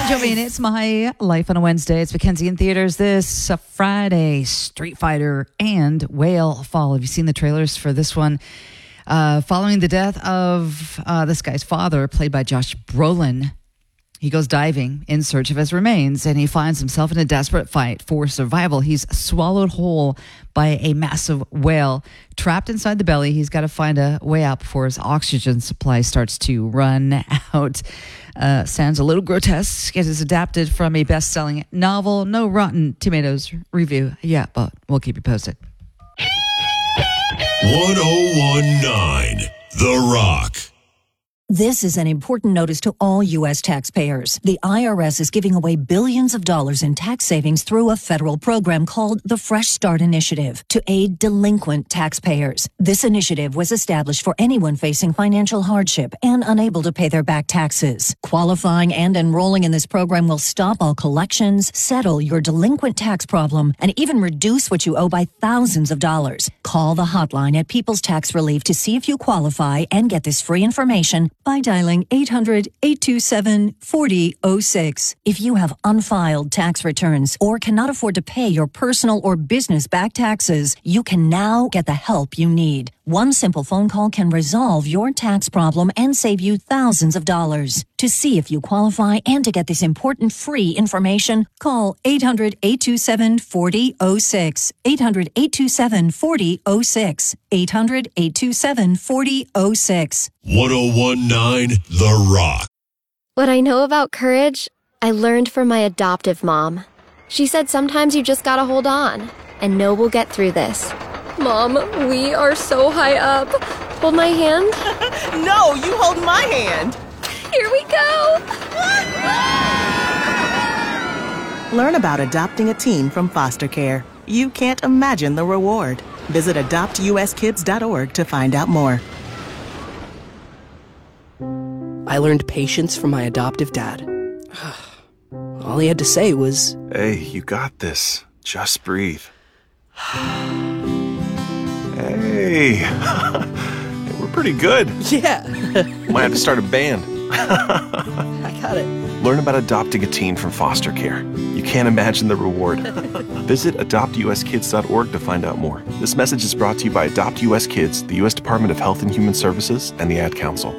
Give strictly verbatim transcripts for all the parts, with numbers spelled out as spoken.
Joanne, it's My Life on a Wednesday. It's Mackenzie in theaters this uh, Friday. Street Fighter and Whale Fall. Have you seen the trailers for this one? Uh, following the death of uh, this guy's father, played by Josh Brolin, he goes diving in search of his remains, and he finds himself in a desperate fight for survival. He's swallowed whole by a massive whale. Trapped inside the belly, he's got to find a way out before his oxygen supply starts to run out. Uh, sounds a little grotesque. It is adapted from a best-selling novel. No Rotten Tomatoes review yet, but we'll keep you posted. one oh one point nine The Rock. This is an important notice to all U S taxpayers. The I R S is giving away billions of dollars in tax savings through a federal program called the Fresh Start Initiative to aid delinquent taxpayers. This initiative was established for anyone facing financial hardship and unable to pay their back taxes. Qualifying and enrolling in this program will stop all collections, settle your delinquent tax problem, and even reduce what you owe by thousands of dollars. Call the hotline at People's Tax Relief to see if you qualify and get this free information by dialing eight hundred, eight two seven, four zero zero six. If you have unfiled tax returns or cannot afford to pay your personal or business back taxes, you can now get the help you need. One simple phone call can resolve your tax problem and save you thousands of dollars. To see if you qualify and to get this important free information, call eight hundred, eight two seven, four zero zero six. eight hundred, eight two seven, four zero zero six. eight hundred, eight two seven, four zero zero six. one oh one point nine The Rock. What I know about courage, I learned from my adoptive mom. She said sometimes you just gotta hold on and know we'll get through this. Mom, we are so high up. Hold my hand. No, you hold my hand. Here we go. Learn about adopting a teen from foster care. You can't imagine the reward. Visit adopt u s kids dot org to find out more. I learned patience from my adoptive dad. All he had to say was, "Hey, you got this. Just breathe." Hey, we're pretty good. yeah, Might have to start a band. I got it. Learn about adopting a teen from foster care. You can't imagine the reward. Visit adopt u s kids dot org to find out more. This message is brought to you by Adopt U S Kids, the U S Department of Health and Human Services, and the Ad Council.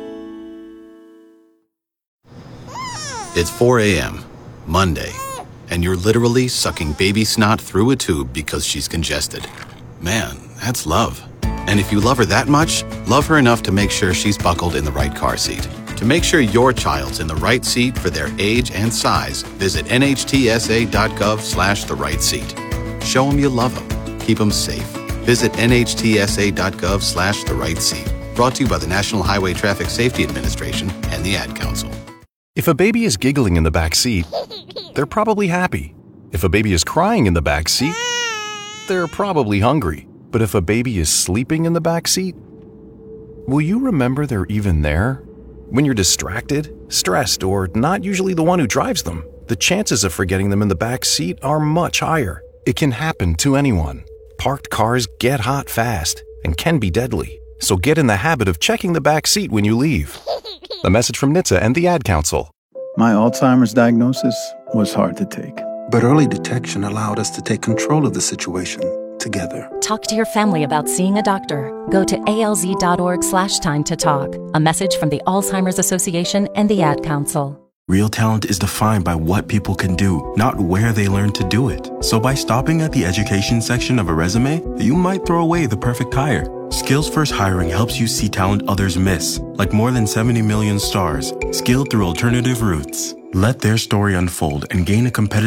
It's four a.m., Monday, and you're literally sucking baby snot through a tube because she's congested. Man, that's love. And if you love her that much, love her enough to make sure she's buckled in the right car seat. To make sure your child's in the right seat for their age and size, visit N H T S A dot gov slash the right seat. Show them you love them. Keep them safe. Visit N H T S A dot gov slash the right seat. Brought to you by the National Highway Traffic Safety Administration and the Ad Council. If a baby is giggling in the back seat, they're probably happy. If a baby is crying in the back seat, they're probably hungry. But if a baby is sleeping in the back seat, will you remember they're even there? When you're distracted, stressed, or not usually the one who drives them, the chances of forgetting them in the back seat are much higher. It can happen to anyone. Parked cars get hot fast and can be deadly. So get in the habit of checking the back seat when you leave. A message from N H T S A and the Ad Council. My Alzheimer's diagnosis was hard to take. But early detection allowed us to take control of the situation together. Talk to your family about seeing a doctor. Go to A L Z dot org slash time to talk. A message from the Alzheimer's Association and the Ad Council. Real talent is defined by what people can do, not where they learn to do it. So by stopping at the education section of a resume, you might throw away the perfect hire. Skills First Hiring helps you see talent others miss, like more than seventy million stars, skilled through alternative routes. Let their story unfold and gain a competitive